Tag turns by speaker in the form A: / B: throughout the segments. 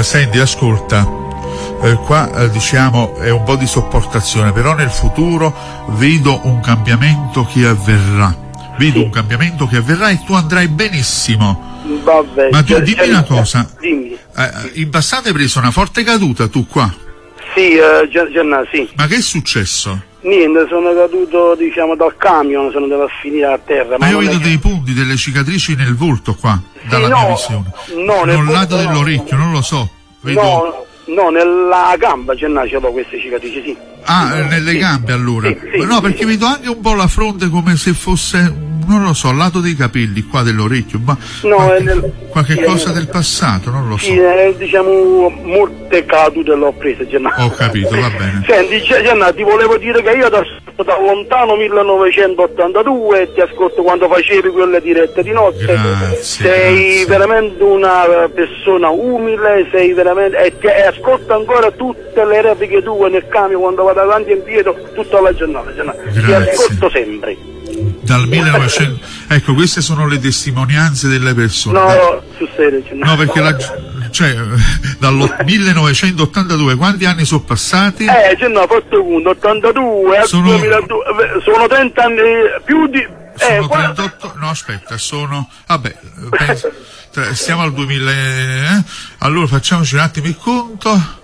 A: Senti, ascolta, qua diciamo è un po' di sopportazione, però nel futuro vedo un cambiamento che avverrà. Un cambiamento che avverrà e tu andrai benissimo.
B: Vabbè,
A: ma tu dimmi una cosa.
B: Dimmi.
A: In passato hai preso una forte caduta tu qua?
B: Sì, sì.
A: Ma che è successo?
B: Niente, sono caduto diciamo dal camion, sono andato a finire a terra.
A: Ma io vedo dei punti, delle cicatrici nel volto qua, dalla mia visione.
B: No,
A: nel lato dell'orecchio, non lo so. Vedo...
B: No, nella gamba ce l'ho queste cicatrici, sì.
A: Nelle gambe allora?
B: Sì,
A: no, perché vedo anche un po' la fronte come se fosse, non lo so, al lato dei capelli qua dell'orecchio, ma qualche cosa del passato, non lo so.
B: Sì, diciamo molte cadute l'ho prese, Gennaro.
A: Ho capito, va bene.
B: Senti, Gennaro, ti volevo dire che io da lontano 1982 ti ascolto quando facevi quelle dirette di notte. Sei veramente una persona umile, sei veramente e ascolto ancora tutte le repliche tue nel camion quando vado avanti e indietro tutta la giornata. Ti ascolto sempre.
A: Dal 1900, ecco, queste sono le testimonianze delle persone.
B: No, sul serio.
A: No, perché dal 1982 quanti anni sono passati?
B: Fatto conto, 82 al 2002, sono 30 anni più di...
A: Sono 38, no aspetta, stiamo al 2000, allora facciamoci un attimo il conto.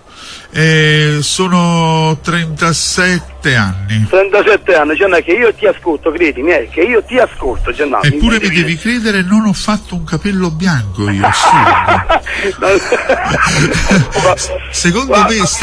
A: Sono 37 anni. 37 anni, Gianna, che io ti ascolto, credimi, che io ti ascolto, Gianna. Eppure mi devi credere, non ho fatto un capello bianco io, secondo me